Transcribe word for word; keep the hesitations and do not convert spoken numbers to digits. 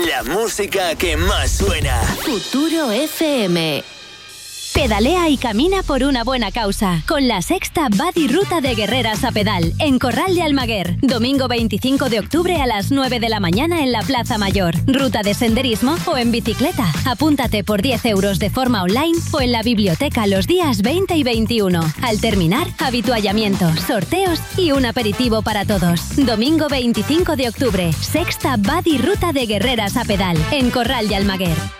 La música que más suena. Futuro F M. Pedalea y camina por una buena causa con la sexta Buddy Ruta de Guerreras a Pedal en Corral de Almaguer. Domingo veinticinco de octubre a las nueve de la mañana en la Plaza Mayor. Ruta de senderismo o en bicicleta. Apúntate por diez euros de forma online o en la biblioteca los días veinte y veintiuno. Al terminar, habituallamiento, sorteos y un aperitivo para todos. Domingo veinticinco de octubre, sexta Buddy Ruta de Guerreras a Pedal en Corral de Almaguer.